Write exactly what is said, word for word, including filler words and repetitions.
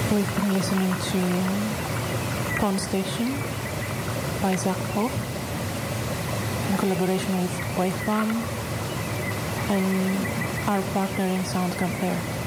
We've been listening to Pond Station by Zach Pope in collaboration with Wavebomb and our partner in Sound Compare.